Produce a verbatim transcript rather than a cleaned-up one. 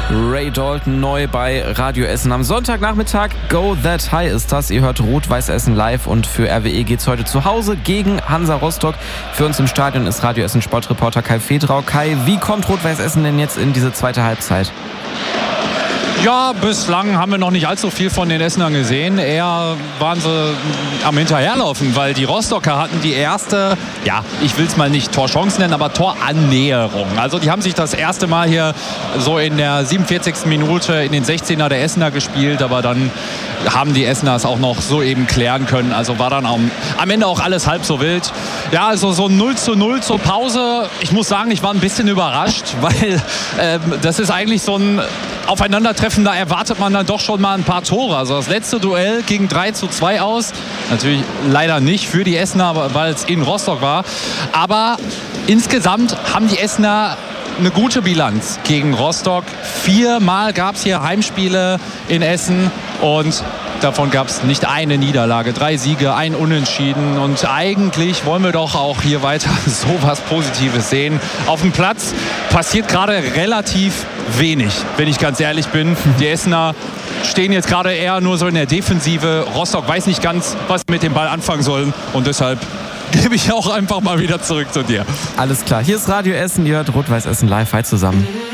Ray Dalton neu bei Radio Essen am Sonntagnachmittag. Go That High ist das. Ihr hört Rot-Weiß Essen live und für R W E geht's heute zu Hause gegen Hansa Rostock. Für uns im Stadion ist Radio Essen Sportreporter Kai Fedrau. Kai, wie kommt Rot-Weiß Essen denn jetzt in diese zweite Halbzeit? Ja, bislang haben wir noch nicht allzu viel von den Essenern gesehen. Eher waren sie am Hinterherlaufen, weil die Rostocker hatten die erste, ja, ich will es mal nicht Torchance nennen, aber Torannäherung. Also die haben sich das erste Mal hier so in der siebenundvierzigsten Minute in den sechzehner der Essener gespielt, aber dann haben die Essener es auch noch so eben klären können. Also war dann am, am Ende auch alles halb so wild. Ja, also so null zu null zur Pause. Ich muss sagen, ich war ein bisschen überrascht, weil ähm, das ist eigentlich so ein Aufeinandertreffen, da erwartet man dann doch schon mal ein paar Tore. Also das letzte Duell ging drei zu zwei aus. Natürlich leider nicht für die Essener, weil es in Rostock war. Aber insgesamt haben die Essener eine gute Bilanz gegen Rostock. Viermal gab es hier Heimspiele in Essen und davon gab es nicht eine Niederlage. Drei Siege, ein Unentschieden. Und eigentlich wollen wir doch auch hier weiter so was Positives sehen. Auf dem Platz passiert gerade relativ wenig, wenn ich ganz ehrlich bin. Die Essener stehen jetzt gerade eher nur so in der Defensive. Rostock weiß nicht ganz, was sie mit dem Ball anfangen sollen. Und deshalb gebe ich auch einfach mal wieder zurück zu dir. Alles klar, hier ist Radio Essen, ihr hört Rot-Weiß Essen live. Hi zusammen.